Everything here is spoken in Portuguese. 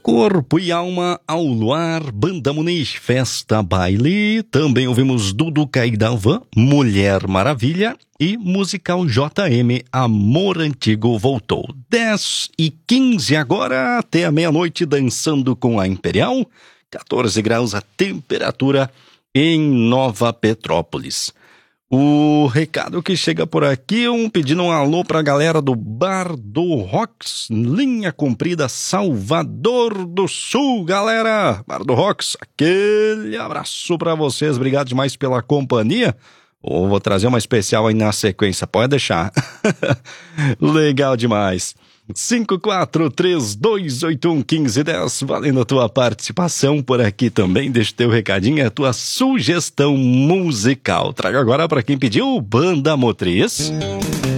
Corpo e Alma ao Luar, Banda Muniz, Festa Baile. Também ouvimos Dudu Caidalvan, Mulher Maravilha. E Musical JM, Amor Antigo voltou. 10h15 agora, até a meia-noite, dançando com a Imperial. 14 graus a temperatura em Nova Petrópolis. O recado que chega por aqui, pedindo um alô pra galera do Bar do Rocks, linha comprida, Salvador do Sul, galera. Bar do Rocks, aquele abraço pra vocês, obrigado demais pela companhia. Vou trazer uma especial aí na sequência, pode deixar. Legal demais. 5432811510, valendo a tua participação por aqui também. Deixa o teu recadinho, a tua sugestão musical. Traga agora para quem pediu, Banda Motriz.